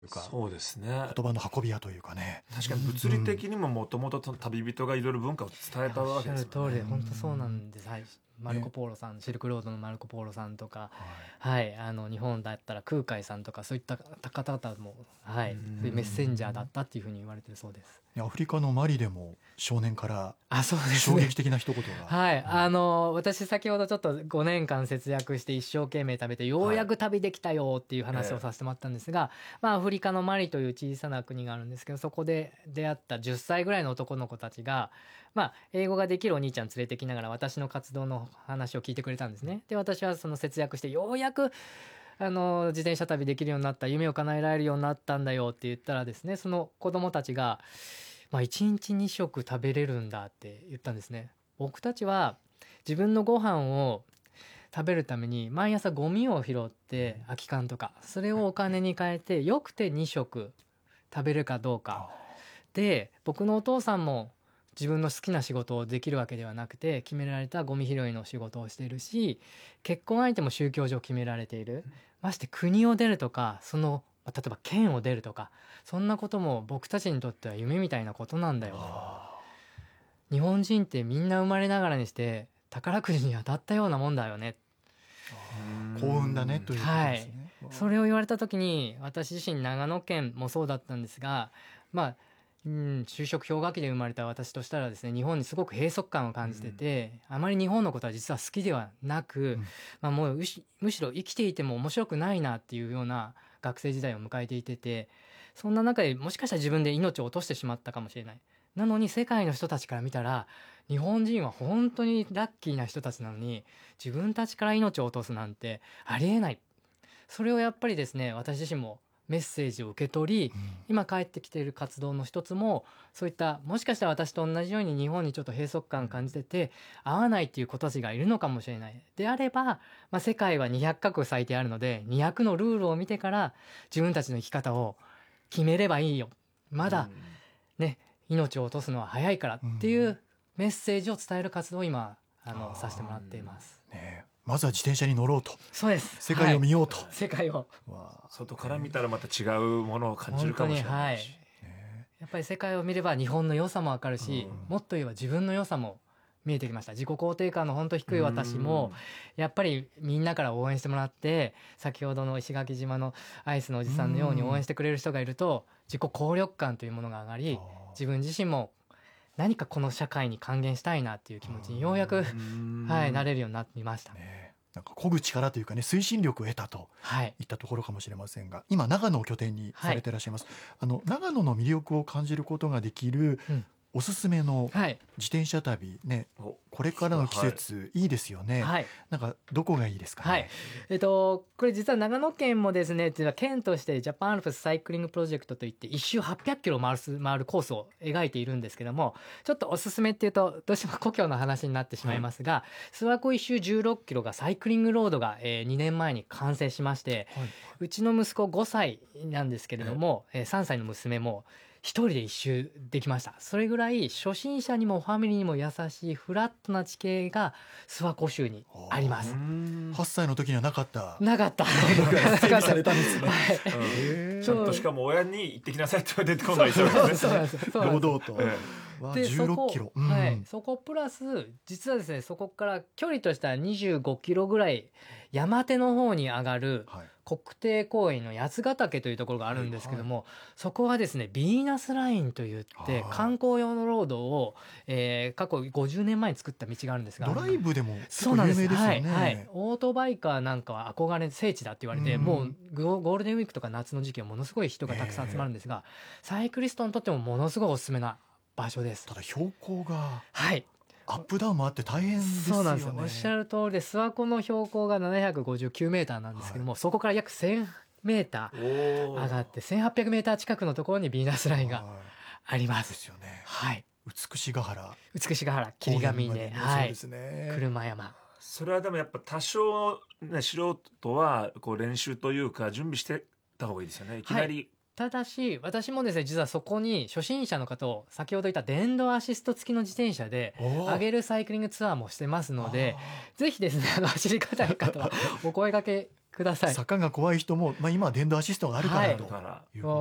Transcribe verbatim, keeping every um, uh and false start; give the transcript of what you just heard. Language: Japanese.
いうか、 そうですね、 言葉の運び屋というかね。 確かに物理的にももともと旅人がいろいろ文化を伝えたわけですおっしゃる通りでよね。 本当そうなんです、はい、マルコ・ポーロさん、シルクロードのマルコ・ポーロさんとか、はい、あの日本だったら空海さんとかそういった方々も、はい、そういうメッセンジャーだったっていうふうに言われてるそうです。 アフリカのマリでも少年からあ、そうですね、 衝撃的な一言が、 はい、あの私先ほどちょっとごねんかん節約して一生懸命食べてようやく旅できたよっていう話をさせてもらったんですが、まあ、アフリカのマリという小さな国があるんですけど、そこで出会ったじゅっさいぐらいの男の子たちが、まあ、英語ができるお兄ちゃん連れてきながら私の活動の話を聞いてくれたんですね。で私はその節約してようやくあの自転車旅できるようになった、夢を叶えられるようになったんだよって言ったらですね、その子供たちが、まあ、いちにちに食食べれるんだって言ったんですね。僕たちは自分のご飯を食べるために毎朝ゴミを拾って空き缶とかそれをお金に変えてよくてに食食べるかどうかで、僕のお父さんも自分の好きな仕事をできるわけではなくて決められたゴミ拾いの仕事をしているし、結婚相手も宗教上決められている、まして国を出るとかその例えば県を出るとかそんなことも僕たちにとっては夢みたいなことなんだよ。日本人ってみんな生まれながらにして宝くじに当たったようなもんだよね。 幸運だねということですね、 はい、それを言われた時に私自身長野県もそうだったんですが、まあうん、就職氷河期で生まれた私としたらですね、日本にすごく閉塞感を感じてて、うん、あまり日本のことは実は好きではなく、うんまあ、もうむしろ生きていても面白くないなっていうような学生時代を迎えていてて、そんな中でもしかしたら自分で命を落としてしまったかもしれない。なのに世界の人たちから見たら日本人は本当にラッキーな人たちなのに自分たちから命を落とすなんてありえない。それをやっぱりですね、私自身もメッセージを受け取り、うん、今帰ってきている活動の一つもそういったもしかしたら私と同じように日本にちょっと閉塞感感じてて合わないっていう子たちがいるのかもしれない。であれば、まあ、世界はにひゃくカ国最低あるのでにひゃくのルールを見てから自分たちの生き方を決めればいいよ。まだね、命を落とすのは早いからっていうメッセージを伝える活動を今あのさせてもらっています、 ね、まずは自転車に乗ろうと。 そうです。 世界を見ようと、 はい、世界を外から見たらまた違うものを感じるかもしれないし、 はいね、やっぱり世界を見れば日本の良さもわかるし、うん、もっと言えば自分の良さも見えてきました。自己肯定感の本当低い私もやっぱりみんなから応援してもらって、先ほどの石垣島のアイスのおじさんのように応援してくれる人がいると自己効力感というものが上がり、自分自身も何かこの社会に還元したいなっていう気持ちにようやく、はい、なれるようになっていました、 ね、なんか漕ぐ力というかね、推進力を得たといったところかもしれませんが、はい、今長野を拠点にされていらっしゃいます、はい、あの長野の魅力を感じることができる、うんおすすめの自転車旅ね、はい、これからの季節、はい、いいですよね、はい、なんかどこがいいですかね。 はい、えっとこれ実は長野県もですね、県としてジャパンアルプスサイクリングプロジェクトといって一周はっぴゃっキロ回る、回るコースを描いているんですけども、ちょっとおすすめっていうとどうしても故郷の話になってしまいますが、はい、諏訪湖一周じゅうろっキロがサイクリングロードが、えー、にねんまえに完成しまして、はい、うちの息子ごさいなんですけれども、えー、さんさいの娘も一人で一周できました。それぐらい初心者にもファミリーにも優しいフラットな地形が諏訪湖州にあります。 はっさいの時にはなかったなかった整備されたんですね、はいうん、ちゃんとしかも親に行ってきなさいって言われて今度は一緒ですね。 堂々と、ええ、じゅうろっキロ、 うんはい、そこプラス実はですね、そこから距離としてはにじゅうごキロぐらい山手の方に上がる、はい、国定公園の八ヶ岳というところがあるんですけども、はいはい、そこはですねビーナスラインといって観光用のロードを、えー、過去ごじゅうねんまえに作った道があるんですが、 ドライブでも結構有名ですよね。 はいはい、オートバイカーなんかは憧れ聖地だって言われて、うん、もうゴールデンウィークとか夏の時期はものすごい人がたくさん集まるんですが、えー、サイクリストにとってもものすごいおすすめな場所です。 ただ標高がはいアップダウンもあって大変ですよね。 そうなんですよ、おっしゃる通りで諏訪湖の標高がななひゃくごじゅうきゅうメーターなんですけども、はい、そこから約せんメーター上がってせんはっぴゃくメーター近くのところにビーナスラインがあります。 ですよね。 はい。 美ヶ原、 美ヶ原、霧ヶ峰、はい、車山。 それはでもやっぱ多少ね、素人はこう練習というか準備してた方がいいですよね。いきなり、はい、 ただし私もですね、実はそこに初心者の方を先ほど言った電動アシスト付きの自転車で上げるサイクリングツアーもしてますので、ぜひですね、あの走り方の方はお声掛けください。 坂が怖い人も、まあ、今は電動アシストがあるからということ